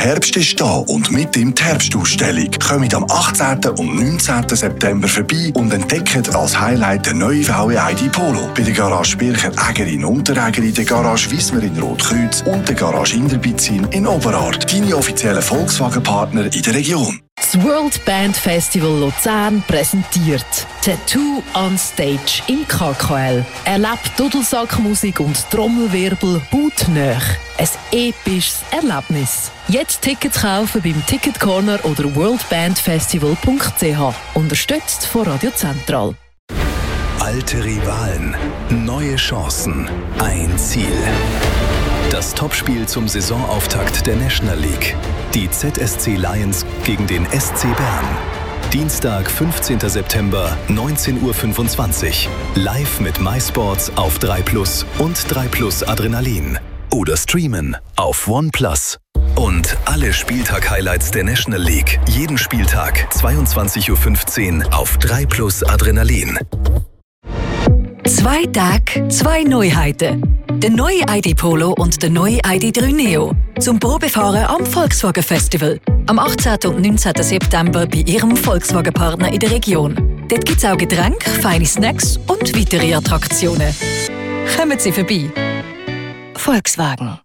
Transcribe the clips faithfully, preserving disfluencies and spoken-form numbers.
Herbst ist da und mit ihm die Herbstausstellung. Kommt am achtzehnten und neunzehnten September vorbei und entdeckt als Highlight den neuen V W I D Polo. Bei der Garage Bircher Äger in Unterägeri, der Garage Wiesmer in Rotkreuz und der Garage Inderbizin in Oberart. Deine offiziellen Volkswagen-Partner in der Region. Das World Band Festival Luzern präsentiert Tattoo on Stage im K K L. Erlebt Dudelsackmusik und Trommelwirbel hautnah. Ein episches Erlebnis. Jetzt Tickets kaufen beim Ticket Corner oder worldbandfestival punkt c h. Unterstützt von Radio Zentral. Alte Rivalen, neue Chancen, ein Ziel. Das Topspiel zum Saisonauftakt der National League. Die Z S C Lions gegen den S C Bern. Dienstag, fünfzehnten September, neunzehn Uhr fünfundzwanzig. Live mit MySports auf drei Plus und drei Plus Adrenalin. Oder streamen auf OnePlus. Und alle Spieltag-Highlights der National League. Jeden Spieltag, zweiundzwanzig Uhr fünfzehn auf drei Plus Adrenalin. Zwei Tage, zwei Neuheiten. Der neue I D Polo und der neue I D drei Neo. Zum Probefahren am Volkswagen Festival. Am achtzehnten und neunzehnten September bei Ihrem Volkswagen-Partner in der Region. Dort gibt es auch Getränke, feine Snacks und weitere Attraktionen. Kommen Sie vorbei. Volkswagen.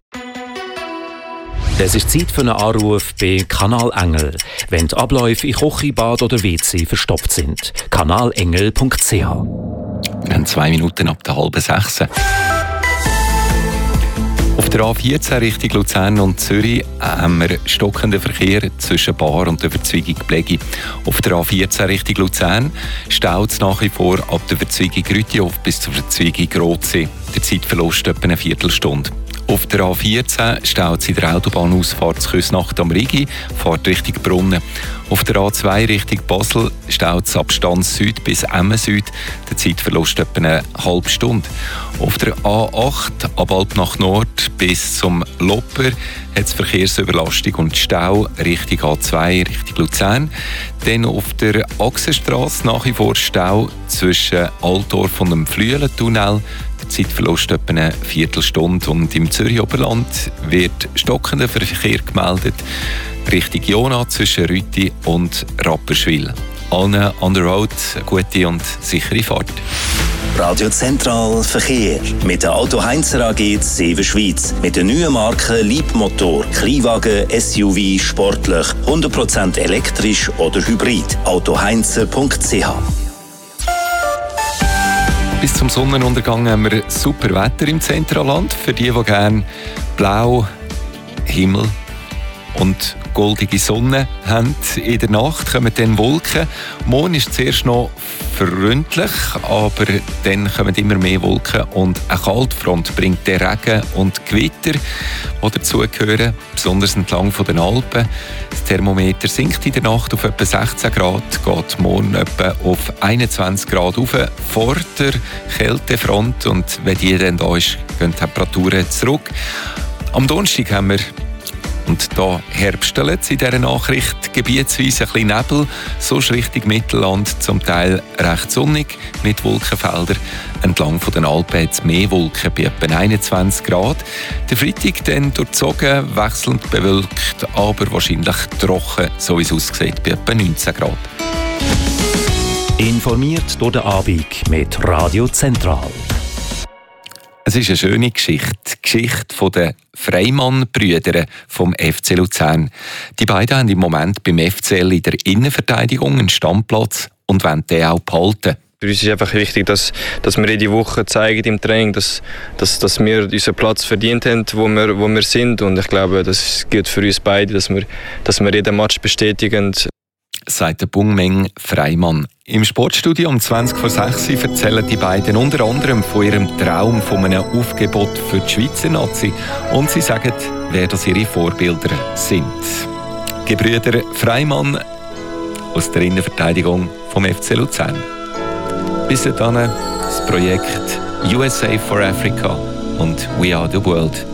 Es ist Zeit für einen Anruf bei Kanal Engel, wenn die Abläufe in Küche, Bad oder W C verstopft sind. kanalengel punkt c h. Wir haben zwei Minuten ab der halben sechs. Auf der A vierzehn Richtung Luzern und Zürich haben wir stockenden Verkehr zwischen Bar und der Verzweigung Blegi. Auf der A vierzehn Richtung Luzern staut es nach wie vor ab der Verzweigung Rüttihof bis zur Verzweigung Rotsee. Der Zeitverlust etwa eine Viertelstunde. Auf der A vierzehn staut es in der Autobahnausfahrt zu Küsnacht am Rigi, fährt Richtung Brunnen. Auf der A zwei Richtung Basel staut es ab Stanz Süd bis Emmen Süd, der Zeitverlust etwa eine halbe Stunde. Auf der A acht ab Alp nach Nord bis zum Lopper hat es Verkehrsüberlastung und Stau Richtung A zwei, Richtung Luzern. Dann auf der Achsenstrasse nach wie vor Stau zwischen Altdorf und dem Flüelentunnel. Der Zeitverlust etwa eine Viertelstunde. Und im Zürich-Oberland wird stockender Verkehr gemeldet Richtung Jona zwischen Rütti und Rapperswil. Allen on the road eine gute und sichere Fahrt. Radio Zentral Verkehr mit der Auto Heinzer A G Seven Schweiz. Mit den neuen Marken Leapmotor, Kleinwagen, S U V, sportlich, hundert Prozent elektrisch oder hybrid. auto heinzer punkt c h. Bis zum Sonnenuntergang haben wir super Wetter im Zentralland. Für die, die gerne blau, Himmel und goldige Sonne haben. In der Nacht kommen dann Wolken. Morgen ist zuerst noch freundlich, aber dann kommen immer mehr Wolken und eine Kaltfront bringt den Regen und Gewitter, die dazugehören, besonders entlang den Alpen. Das Thermometer sinkt in der Nacht auf etwa sechzehn Grad, geht morgen etwa auf einundzwanzig Grad rauf vor der Kältefront, und wenn die dann da ist, gehen die Temperaturen zurück. Am Donnerstag haben wir, und da herbstelt es in dieser Nachricht, gebietsweise ein bisschen Nebel, sonst Richtung Mittelland zum Teil recht sonnig mit Wolkenfeldern. Entlang von den Alpen hat es mehr Wolken bei etwa einundzwanzig Grad. Der Freitag dann durchzogen, wechselnd bewölkt, aber wahrscheinlich trocken, so wie es aussieht, bei etwa neunzehn Grad. Informiert durch den Abend mit Radio Zentral. Es ist eine schöne Geschichte, die Geschichte der Freimann-Brüder vom F C Luzern. Die beiden haben im Moment beim F C L in der Innenverteidigung einen Stammplatz und wollen den auch behalten. Für uns ist einfach wichtig, dass, dass wir jede Woche zeigen im Training, dass, dass, dass wir unseren Platz verdient haben, wo wir, wo wir sind. Und ich glaube, das gilt für uns beide, dass wir, dass wir jeden Match bestätigen. Sagt der Bungmeng Freimann. Im Sportstudio um zwanzig vor sechs erzählen die beiden unter anderem von ihrem Traum von einem Aufgebot für die Schweizer Nazi, und sie sagen, wer das ihre Vorbilder sind. Gebrüder Freimann aus der Innenverteidigung vom F C Luzern. Bis dahin das Projekt U S A for Africa und We Are the World.